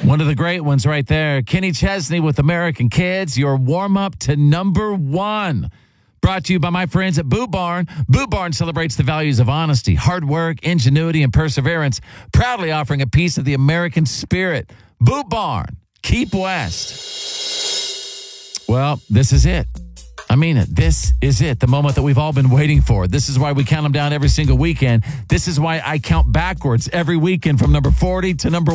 One of the great ones right there. Kenny Chesney with American Kids, your warm-up to number one. Brought to you by my friends at Boot Barn. Boot Barn celebrates the values of honesty, hard work, ingenuity, and perseverance, proudly offering a piece of the American spirit. Boot Barn, Keep West. Well, this is it. I mean it. This is it. The moment that we've all been waiting for. This is why we count them down every single weekend. This is why I count backwards every weekend from number 40 to number